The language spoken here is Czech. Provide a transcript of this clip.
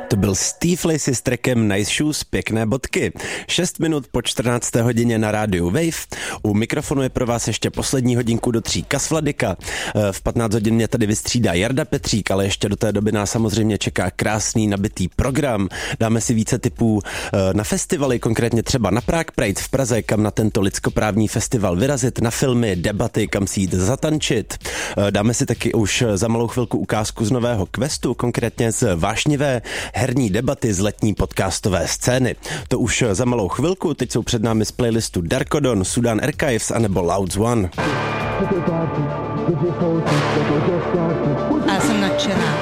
To byl Steve Lacy s trackem Nice Shoes, pěkné bodky. 6 minut po 14. hodině na rádiu Wave. U mikrofonu je pro vás ještě poslední hodinku do 3 Kas Vladyka. V 15 hodin mě tady vystřídá Jarda Petřík, ale ještě do té doby nás samozřejmě čeká krásný nabitý program. Dáme si více tipů na festivaly, konkrétně třeba na Prague Pride v Praze, kam na tento lidskoprávní festival vyrazit, na filmy, debaty, kam si jít zatančit. Dáme si taky už za malou chvilku ukázku z nového questu, konkrétně z vášnivé herní debaty z letní podcastové scény. To už za malou chvilku, teď jsou před námi z playlistu Darkodon, Sudan Archives anebo Louds One. A já jsem nadšená.